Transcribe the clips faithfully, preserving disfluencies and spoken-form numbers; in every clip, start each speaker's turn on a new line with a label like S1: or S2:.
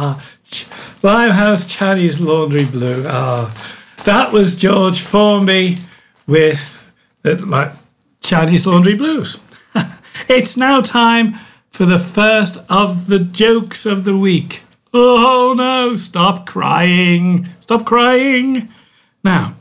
S1: Ah, Limehouse Chinese Laundry Blue. Ah, that was George Formby with the like, Chinese Laundry Blues. It's now time for the first of the jokes of the week. Oh no, stop crying. Stop crying. Now,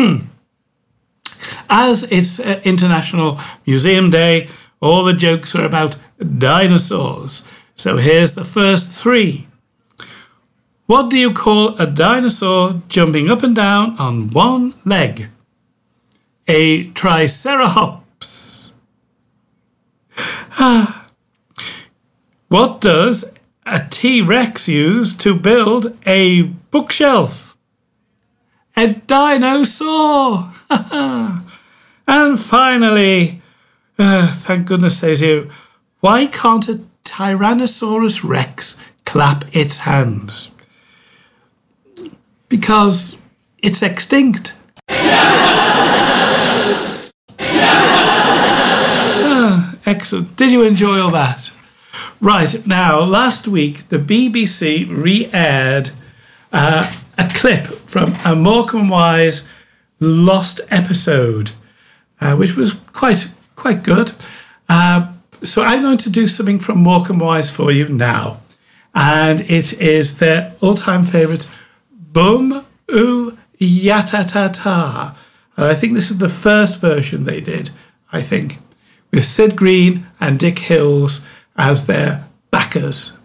S1: as it's uh, International Museum Day, all the jokes are about dinosaurs. So here's the first three. What do you call a dinosaur jumping up and down on one leg? A triceratops. What does a T-Rex use to build a bookshelf? A dinosaur. And finally, uh, thank goodness says you, why can't a Tyrannosaurus Rex clap its hands? Because it's extinct. Ah, excellent. Did you enjoy all that? Right, now, last week, the B B C re-aired uh, a clip from a Morecambe Wise lost episode, uh, which was quite quite good. Uh, so I'm going to do something from Morecambe Wise for you now. And it is their all-time favourite, Boom Ooh Yatatata. And I think this is the first version they did, I think, with Sid Green and Dick Hills as their backers.